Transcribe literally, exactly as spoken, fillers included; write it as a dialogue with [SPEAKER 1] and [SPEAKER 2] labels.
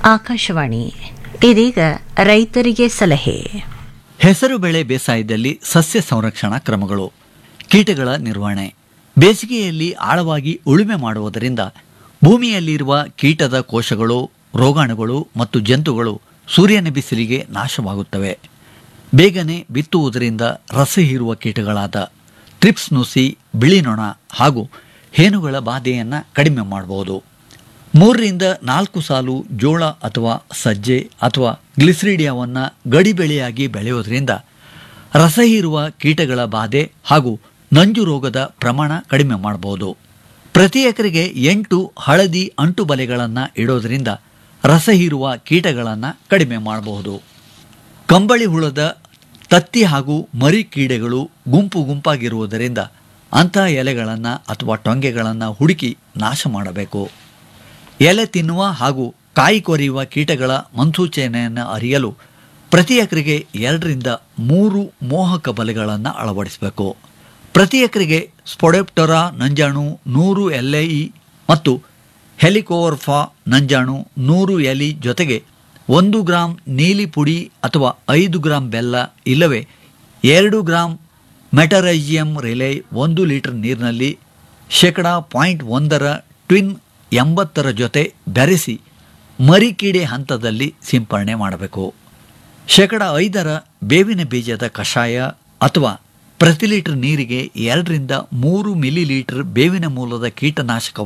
[SPEAKER 1] ಆಕಾಶವಾಣಿ ಇದೀಗ ರೈತರಿಗೆ ಸಲಹೆ.
[SPEAKER 2] ಹೆಸರು ಬೆಳೆ ಬೇಸಾಯದಲ್ಲಿ ಸಸ್ಯ ಸಂರಕ್ಷಣಾ ಕ್ರಮಗಳು. ಕೀಟಗಳ ನಿರ್ವಹಣೆ. ಬೇಸಿಗೆಯಲ್ಲಿ ಆಳವಾಗಿ ಉಳುಮೆ ಮಾಡುವುದರಿಂದ ಭೂಮಿಯಲ್ಲಿರುವ ಕೀಟದ ಕೋಶಗಳು, ರೋಗಾಣುಗಳು ಮತ್ತು ಜಂತುಗಳು ಸೂರ್ಯನ ಬಿಸಿಲಿಗೆ ನಾಶವಾಗುತ್ತವೆ. ಬೇಗನೆ ಬಿತ್ತುವುದರಿಂದ ರಸ ಹೀರುವ ಕೀಟಗಳಾದ ಥ್ರಿಪ್ಸ್ ನುಸಿ, ಬಿಳಿ ನೊಣ ಹಾಗೂ ಹೇನುಗಳ ಬಾಧೆಯನ್ನು ಕಡಿಮೆ ಮಾಡಬಹುದು. ಮೂರರಿಂದ ನಾಲ್ಕು ಸಾಲು ಜೋಳ ಅಥವಾ ಸಜ್ಜೆ ಅಥವಾ ಗ್ಲಿಸ್ರಿಡಿಯಾವನ್ನು ಗಡಿ ಬೆಳೆಯಾಗಿ ಬೆಳೆಯೋದ್ರಿಂದ ರಸ ಹೀರುವ ಕೀಟಗಳ ಬಾಧೆ ಹಾಗೂ ನಂಜು ರೋಗದ ಪ್ರಮಾಣ ಕಡಿಮೆ ಮಾಡಬಹುದು. ಪ್ರತಿ ಎಕರೆಗೆ ಎಂಟು ಹಳದಿ ಅಂಟು ಬಲೆಗಳನ್ನು ಇಡೋದರಿಂದ ರಸ ಹೀರುವ ಕೀಟಗಳನ್ನು ಕಡಿಮೆ ಮಾಡಬಹುದು. ಕಂಬಳಿ ಹುಳದ ತತ್ತಿ ಹಾಗೂ ಮರಿ ಕೀಡೆಗಳು ಗುಂಪು ಗುಂಪಾಗಿರುವುದರಿಂದ ಅಂಥ ಎಲೆಗಳನ್ನು ಅಥವಾ ಟೊಂಗೆಗಳನ್ನು ಹುಡುಕಿ ನಾಶ ಮಾಡಬೇಕು. ಎಲೆ ತಿನ್ನುವ ಹಾಗೂ ಕಾಯಿ ಕೊರೆಯುವ ಕೀಟಗಳ ಮುನ್ಸೂಚನೆಯನ್ನು ಅರಿಯಲು ಪ್ರತಿ ಎಕರೆಗೆ ಎರಡರಿಂದ ಮೂರು ಮೋಹಕ ಬಲೆಗಳನ್ನು ಅಳವಡಿಸಬೇಕು. ಪ್ರತಿ ಎಕರೆಗೆ ಸ್ಪೊಡೋಪ್ಟೆರಾ ನಂಜಾಣು ನೂರು ಎಲ್ ಇ ಮತ್ತು ಹೆಲಿಕೋವರ್ಫಾ ನಂಜಾಣು ನೂರು ಎಲಿ ಜೊತೆಗೆ ಒಂದು ಗ್ರಾಂ ನೀಲಿ ಪುಡಿ ಅಥವಾ ಐದು ಗ್ರಾಂ ಬೆಲ್ಲ ಇಲ್ಲವೇ ಎರಡು ಗ್ರಾಂ ಮೆಟರೈಜಿಯಂ ರಿಲೈ ಒಂದು ಲೀಟರ್ ನೀರಿನಲ್ಲಿ ಶೇಕಡ ಪಾಯಿಂಟ್ ಒಂದರ ಟ್ವಿನ್ ಎಂಬತ್ತರ ಜೊತೆ ಬೆರೆಸಿ ಮರಿಕೀಡೆ ಹಂತದಲ್ಲಿ ಸಿಂಪರಣೆ ಮಾಡಬೇಕು. ಶೇಕಡ ಐದರ ಬೇವಿನ ಬೀಜದ ಕಷಾಯ ಅಥವಾ ಪ್ರತಿ ಲೀಟರ್ ನೀರಿಗೆ ಎರಡರಿಂದ ಮೂರು ಮಿಲಿ ಲೀಟರ್ ಬೇವಿನ ಮೂಲದ ಕೀಟನಾಶಕ